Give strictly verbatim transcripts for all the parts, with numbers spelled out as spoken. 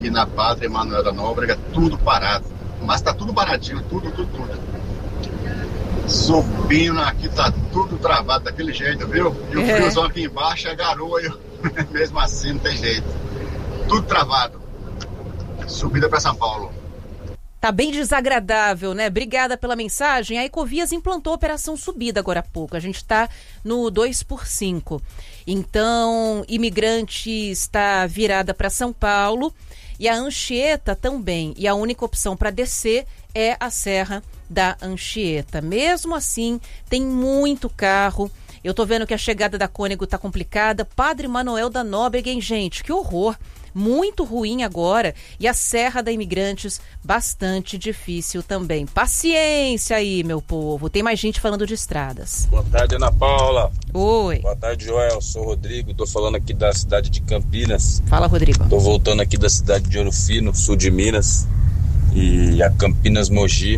E na Padre Manuel da Nóbrega, tudo parado. Mas tá tudo paradinho, tudo, tudo, tudo. Subindo aqui, tá tudo travado daquele jeito, viu? E o é. friozão aqui embaixo é garoa, eu... mesmo assim não tem jeito. Tudo travado. Subida para São Paulo. Tá bem desagradável, né? Obrigada pela mensagem. A Ecovias implantou a Operação Subida agora há pouco. A gente está no dois por cinco. Então, imigrante está virada para São Paulo e a Anchieta também. E a única opção para descer é a Serra da Anchieta. Mesmo assim, tem muito carro. Eu tô vendo que a chegada da Cônego tá complicada. Padre Manuel da Nóbrega, hein, gente? Que horror! Muito ruim agora. E a Serra da Imigrantes, bastante difícil também. Paciência aí, meu povo. Tem mais gente falando de estradas. Boa tarde, Ana Paula. Oi. Boa tarde, Joel. Sou o Rodrigo. Tô falando aqui da cidade de Campinas. Fala, Rodrigo. Tô voltando aqui da cidade de Ouro Fino, sul de Minas. E a Campinas Mogi,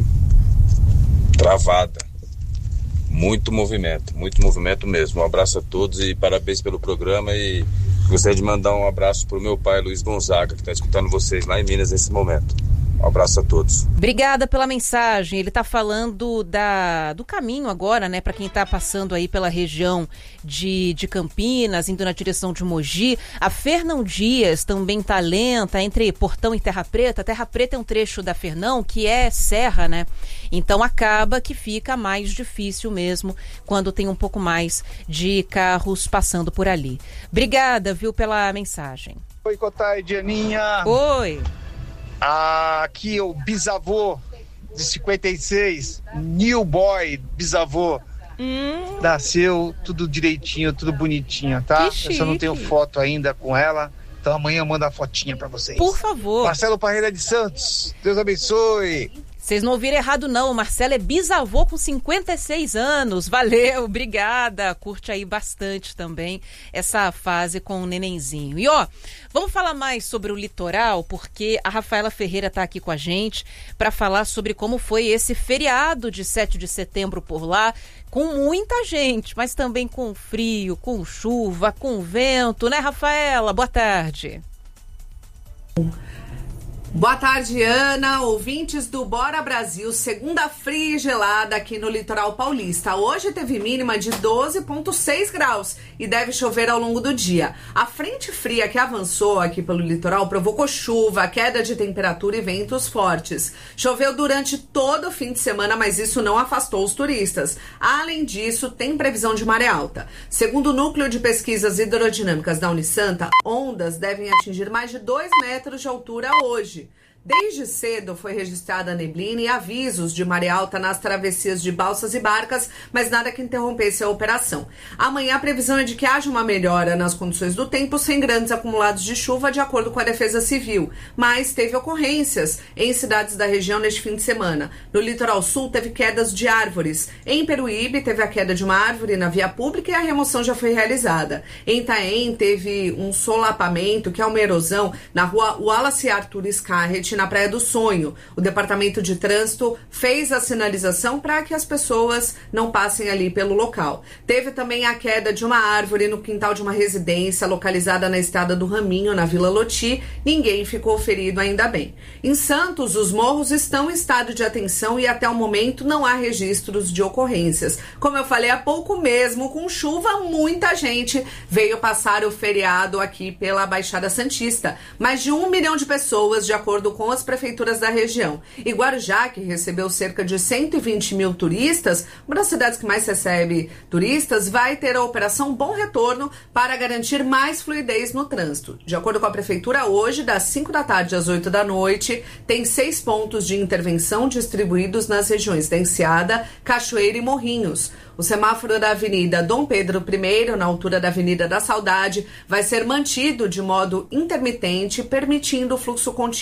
travada. Muito movimento, muito movimento mesmo. Um abraço a todos e parabéns pelo programa. E gostaria de mandar um abraço pro meu pai, Luiz Gonzaga, que está escutando vocês lá em Minas nesse momento. Um abraço a todos. Obrigada pela mensagem. Ele está falando da, do caminho agora, né, para quem está passando aí pela região de, de Campinas, indo na direção de Mogi. A Fernão Dias também está lenta entre Portão e Terra Preta. Terra Preta é um trecho da Fernão que é serra, né? Então acaba que fica mais difícil mesmo quando tem um pouco mais de carros passando por ali. Obrigada, viu, pela mensagem. Oi, Cotá e Dianinha. Oi. Aqui o bisavô de cinquenta e seis, New Boy, bisavô, hum. nasceu tudo direitinho, tudo bonitinho, tá? Eu só não tenho foto ainda com ela, então amanhã eu mando a fotinha pra vocês. Por favor. Marcelo Parreira de Santos, Deus abençoe. Vocês não ouviram errado não, o Marcelo é bisavô com cinquenta e seis anos, valeu, obrigada, curte aí bastante também essa fase com o nenenzinho. E ó, vamos falar mais sobre o litoral, porque a Rafaela Ferreira está aqui com a gente para falar sobre como foi esse feriado de sete de setembro por lá, com muita gente, mas também com frio, com chuva, com vento, né, Rafaela? Boa tarde. Boa tarde, Ana, ouvintes do Bora Brasil, segunda fria e gelada aqui no litoral paulista. Hoje teve mínima de doze vírgula seis graus e deve chover ao longo do dia. A frente fria que avançou aqui pelo litoral provocou chuva, queda de temperatura e ventos fortes. Choveu durante todo o fim de semana, mas isso não afastou os turistas. Além disso, tem previsão de maré alta. Segundo o Núcleo de Pesquisas Hidrodinâmicas da Unisanta, ondas devem atingir mais de dois metros de altura hoje. Desde cedo foi registrada neblina e avisos de maré alta nas travessias de balsas e barcas, mas nada que interrompesse a operação. Amanhã a previsão é de que haja uma melhora nas condições do tempo, sem grandes acumulados de chuva, de acordo com a Defesa Civil. Mas teve ocorrências em cidades da região neste fim de semana. No litoral sul teve quedas de árvores. Em Peruíbe teve a queda de uma árvore na via pública e a remoção já foi realizada. Em Itaém teve um solapamento, que é uma erosão, na rua Wallace Arthur Scarrett, na Praia do Sonho. O Departamento de Trânsito fez a sinalização para que as pessoas não passem ali pelo local. Teve também a queda de uma árvore no quintal de uma residência localizada na Estrada do Raminho, na Vila Loti. Ninguém ficou ferido, ainda bem. Em Santos, os morros estão em estado de atenção e até o momento não há registros de ocorrências. Como eu falei há pouco, mesmo com chuva, muita gente veio passar o feriado aqui pela Baixada Santista. Mais de um milhão de pessoas, de acordo com com as prefeituras da região. E Guarujá, que recebeu cerca de cento e vinte mil turistas, uma das cidades que mais recebe turistas, vai ter a operação Bom Retorno para garantir mais fluidez no trânsito. De acordo com a prefeitura, hoje, das cinco da tarde às oito da noite, tem seis pontos de intervenção distribuídos nas regiões da Enseada, Cachoeira e Morrinhos. O semáforo da Avenida Dom Pedro I, na altura da Avenida da Saudade, vai ser mantido de modo intermitente, permitindo o fluxo contínuo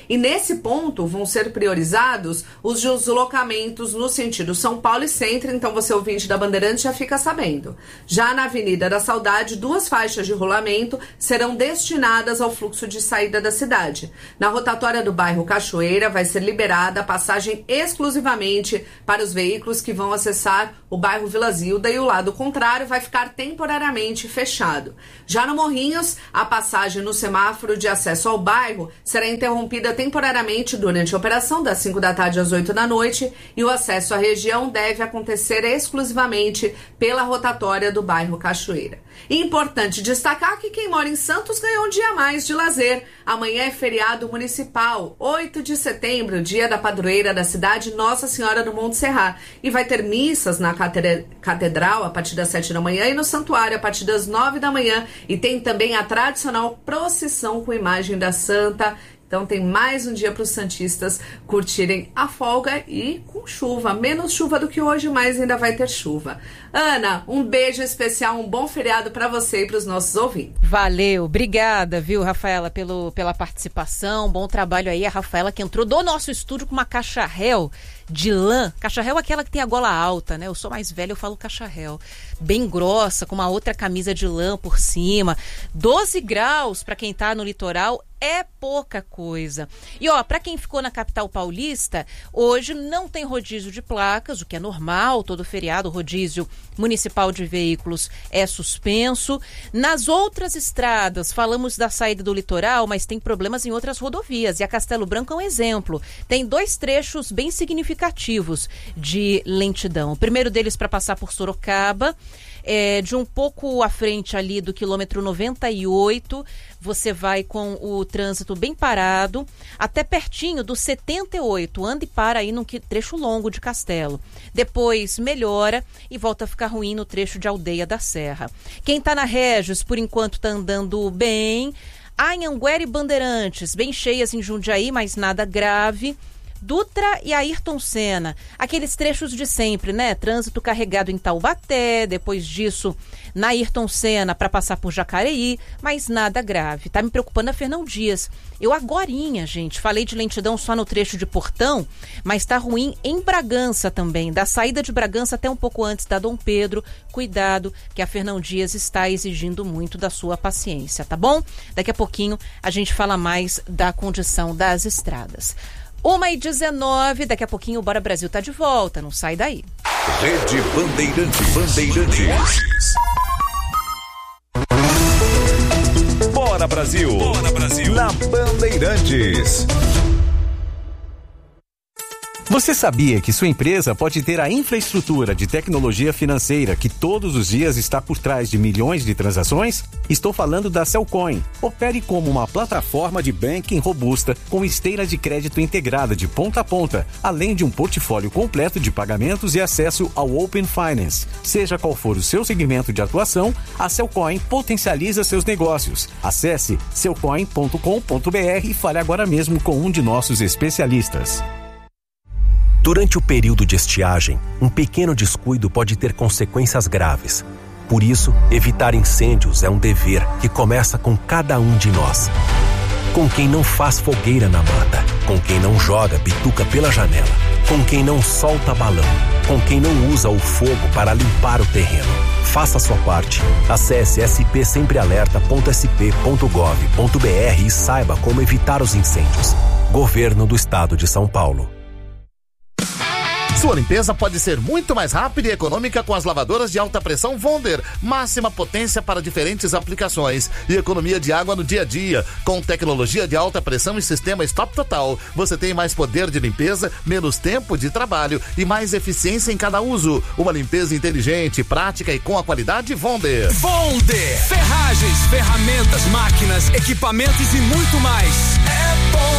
E nesse ponto vão ser priorizados os deslocamentos no sentido São Paulo e Centro, então você ouvinte da Bandeirantes já fica sabendo. Já na Avenida da Saudade, duas faixas de rolamento serão destinadas ao fluxo de saída da cidade. Na rotatória do bairro Cachoeira vai ser liberada a passagem exclusivamente para os veículos que vão acessar o bairro Vila Zilda e o lado contrário vai ficar temporariamente fechado. Já no Morrinhos, a passagem no semáforo de acesso ao bairro será interrompida temporariamente durante a operação das cinco da tarde às oito da noite e o acesso à região deve acontecer exclusivamente pela rotatória do bairro Cachoeira. E importante destacar que quem mora em Santos ganhou um dia a mais de lazer. Amanhã é feriado municipal, oito de setembro, dia da padroeira da cidade, Nossa Senhora do Monte Serrat. E vai ter missas na catedral a partir das sete da manhã e no santuário a partir das nove da manhã. E tem também a tradicional procissão com imagem da Santa. Então tem mais um dia para os santistas curtirem a folga e com chuva. Menos chuva do que hoje, mas ainda vai ter chuva. Ana, um beijo especial, um bom feriado para você e para os nossos ouvintes. Valeu, obrigada, viu, Rafaela, pelo, pela participação. Bom trabalho aí, a Rafaela que entrou do nosso estúdio com uma cacharel de lã. Cacharel é aquela que tem a gola alta, né? Eu sou mais velha, eu falo cacharel. Bem grossa, com uma outra camisa de lã por cima. doze graus para quem tá no litoral é pouca coisa. E ó, para quem ficou na capital paulista, hoje não tem rodízio de placas, o que é normal, todo feriado, o rodízio municipal de veículos é suspenso. Nas outras estradas, falamos da saída do litoral, mas tem problemas em outras rodovias. E a Castelo Branco é um exemplo. Tem dois trechos bem significativos de lentidão. O primeiro deles para passar por Sorocaba, é, de um pouco à frente ali do quilômetro noventa e oito, você vai com o trânsito bem parado, até pertinho do setenta e oito, anda e para aí num trecho longo de Castelo. Depois melhora e volta a ficar ruim no trecho de Aldeia da Serra. Quem está na Regis, por enquanto está andando bem. Anhanguera e Bandeirantes, bem cheias em Jundiaí, mas nada grave. Dutra e Ayrton Senna, aqueles trechos de sempre, né? Trânsito carregado em Taubaté, depois disso na Ayrton Senna para passar por Jacareí, mas nada grave. Tá me preocupando a Fernão Dias. Eu agorinha, gente, falei de lentidão só no trecho de Portão, mas tá ruim em Bragança também, da saída de Bragança até um pouco antes da Dom Pedro. Cuidado, que a Fernão Dias está exigindo muito da sua paciência, tá bom? Daqui a pouquinho a gente fala mais da condição das estradas. uma e dezenove, daqui a pouquinho o Bora Brasil tá de volta, não sai daí. Rede Bandeirantes. Bandeirantes. Bora Brasil. Bora Brasil. Na Bandeirantes. Você sabia que sua empresa pode ter a infraestrutura de tecnologia financeira que todos os dias está por trás de milhões de transações? Estou falando da Cellcoin. Opere como uma plataforma de banking robusta com esteira de crédito integrada de ponta a ponta, além de um portfólio completo de pagamentos e acesso ao Open Finance. Seja qual for o seu segmento de atuação, a Cellcoin potencializa seus negócios. Acesse cellcoin ponto com ponto b r e fale agora mesmo com um de nossos especialistas. Durante o período de estiagem, um pequeno descuido pode ter consequências graves. Por isso, evitar incêndios é um dever que começa com cada um de nós. Com quem não faz fogueira na mata, com quem não joga bituca pela janela, com quem não solta balão, com quem não usa o fogo para limpar o terreno. Faça a sua parte. Acesse s p sempre alerta ponto s p ponto gov ponto b r e saiba como evitar os incêndios. Governo do Estado de São Paulo. Sua limpeza pode ser muito mais rápida e econômica com as lavadoras de alta pressão Wonder. Máxima potência para diferentes aplicações e economia de água no dia a dia. Com tecnologia de alta pressão e sistema Stop Total, você tem mais poder de limpeza, menos tempo de trabalho e mais eficiência em cada uso. Uma limpeza inteligente, prática e com a qualidade Wonder. Wonder! Ferragens, ferramentas, máquinas, equipamentos e muito mais. É bom!